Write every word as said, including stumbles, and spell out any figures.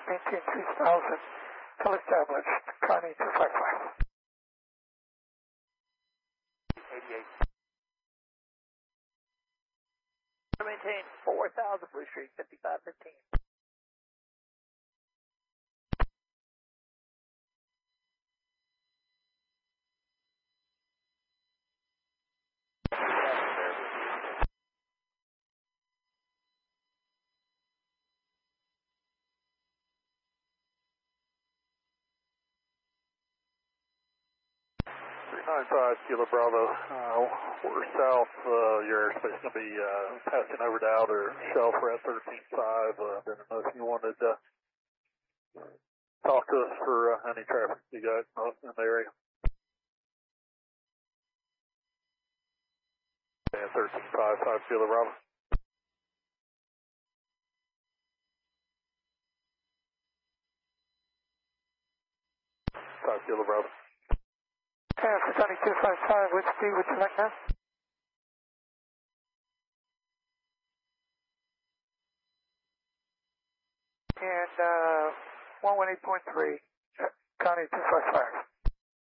maintain three thousand, till established, Connie two five five. eighty-eight. Maintain four thousand, Blue Street, fifty-five fifteen. three nine five Kilo Bravo, uh, we're south, uh, your airspace is going to be uh, passing over to outer shelf, we're at thirteen five, uh, didn't know if you wanted to talk to us for uh, any traffic you got in the area. And thirteen five, five Kilo Bravo. five Kilo Bravo. And for Connie two five five, which speed would you like now? And uh, one one eight point three, Connie two five five.